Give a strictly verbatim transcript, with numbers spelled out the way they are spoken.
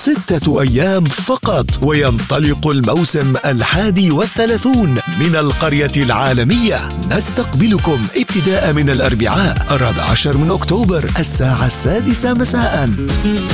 ستة أيام فقط، وينطلق الموسم الحادي والثلاثون من القرية العالمية. نستقبلكم ابتداء من الأربعاء الرابع عشر من أكتوبر الساعة السادسة مساء.